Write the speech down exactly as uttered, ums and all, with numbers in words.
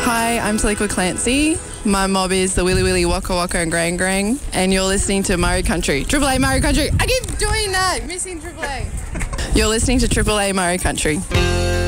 Hi, I'm Taliqua Clancy. My mob is the Willy Willy Waka Waka and Grang Grang, and you're listening to Murray Country. Triple A Murray Country. I keep doing that, missing Triple A. You're listening to Triple A Murray Country.